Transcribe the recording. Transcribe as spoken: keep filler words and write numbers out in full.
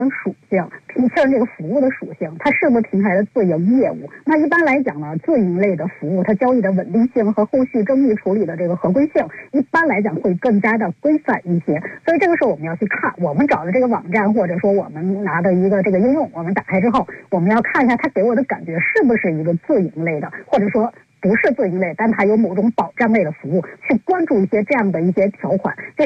属性，确认这个服务的属性，它是不是平台的自营业务。那一般来讲呢，自营类的服务，它交易的稳定性和后续争议处理的这个合规性，一般来讲会更加的规范一些。所以这个时候我们要去看，我们找的这个网站，或者说我们拿的一个这个应用，我们打开之后，我们要看一下它给我的感觉是不是一个自营类的，或者说不是自营类，但它有某种保障类的服务，去关注一些这样的一些条款。这